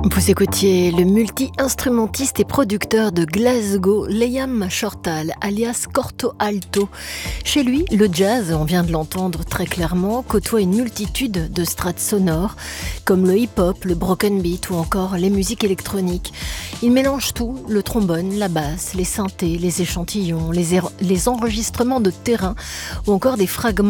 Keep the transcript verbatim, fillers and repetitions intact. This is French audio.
Vous écoutiez le multi-instrumentiste et producteur de Glasgow, Liam Shortall, alias Corto Alto. Chez lui, le jazz, on vient de l'entendre très clairement, côtoie une multitude de strates sonores, comme le hip-hop, le broken beat ou encore les musiques électroniques. Il mélange tout, le trombone, la basse, les synthés, les échantillons, les, er- les enregistrements de terrain ou encore des fragments